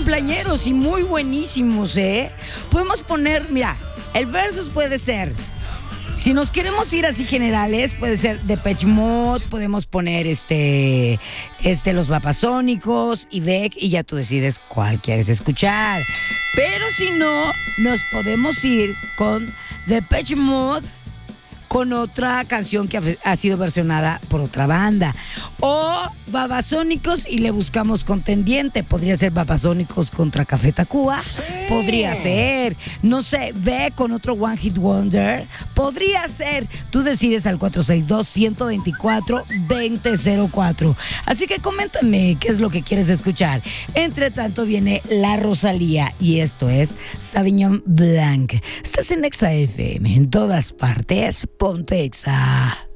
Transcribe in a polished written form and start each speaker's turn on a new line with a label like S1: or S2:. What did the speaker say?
S1: cumpleañeros y muy buenísimos, ¿eh? Podemos poner, mira, el versus puede ser, si nos queremos ir así generales, puede ser Depeche Mode, podemos poner los Babasónicos y Beck, y ya tú decides cuál quieres escuchar. Pero si no, nos podemos ir con Depeche Mode, con otra canción que ha sido versionada por otra banda. O Babasónicos y le buscamos contendiente. Podría ser Babasónicos contra Café Tacuba. Sí. Podría ser. No sé, ve con otro One Hit Wonder. Podría ser. Tú decides al 462-124-2004. Así que coméntame qué es lo que quieres escuchar. Entre tanto viene La Rosalía y esto es Sauvignon Blanc. Estás en Exa FM, en todas partes. Ponte Exa.